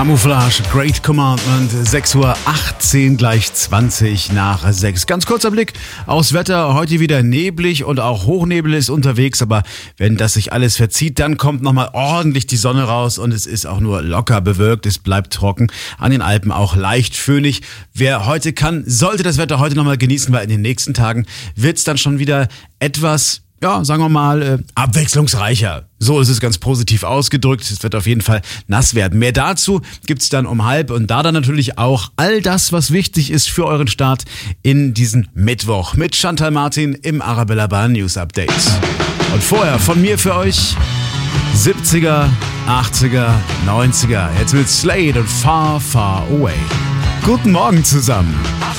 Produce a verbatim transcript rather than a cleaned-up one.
Camouflage, Great Commandment, sechs Uhr achtzehn, gleich zwanzig nach sechs. Ganz kurzer Blick aufs Wetter. Heute wieder neblig und auch Hochnebel ist unterwegs. Aber wenn das sich alles verzieht, dann kommt nochmal ordentlich die Sonne raus und es ist auch nur locker bewölkt. Es bleibt trocken. An den Alpen auch leicht föhnig. Wer heute kann, sollte das Wetter heute nochmal genießen, weil in den nächsten Tagen wird es dann schon wieder etwas, ja, sagen wir mal, äh, abwechslungsreicher. So ist es ganz positiv ausgedrückt. Es wird auf jeden Fall nass werden. Mehr dazu gibt's dann um halb und da dann natürlich auch all das, was wichtig ist für euren Start in diesen Mittwoch mit Chantal Martin im Arabella Bahn News Update. Und vorher von mir für euch siebziger, achtziger, neunziger. Jetzt mit Slade und Far, Far Away. Guten Morgen zusammen.